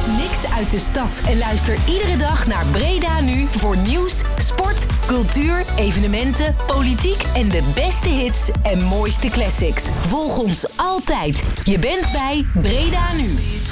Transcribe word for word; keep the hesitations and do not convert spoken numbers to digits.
niks uit de stad. En luister iedere dag naar Breda Nu voor nieuws, sport, cultuur, evenementen, politiek en de beste hits en mooiste classics. Volg ons altijd. Je bent bij Breda Nu.